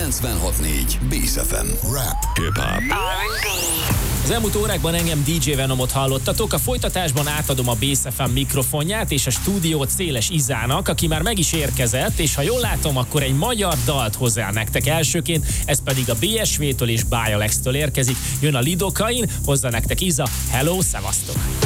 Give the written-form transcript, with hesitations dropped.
96.4 Bész FM. Rap, hip-hop. Az elmúlt órákban engem DJ Venomot hallottatok, a folytatásban átadom a Bész FM mikrofonját és a stúdiót Széles Izának, aki már meg is érkezett, és ha jól látom, akkor egy magyar dalt hozzá nektek elsőként, ez pedig a BSV-től és Bialex-től érkezik, jön a Lidocain, hozzá nektek Iza, hello, szevasztok!